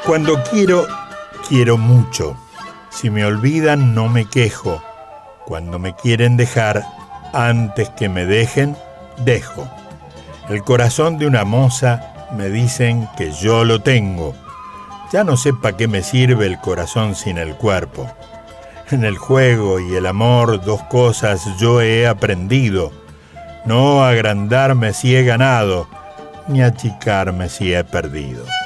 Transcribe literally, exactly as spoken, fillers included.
Cuando quiero, quiero mucho. Si me olvidan, no me quejo. Cuando me quieren dejar, antes que me dejen, dejo. El corazón de una moza, me dicen que yo lo tengo. Ya no sé pa' qué me sirve el corazón sin el cuerpo. En el juego y el amor, dos cosas yo he aprendido. No agrandarme si he ganado, ni achicarme si he perdido.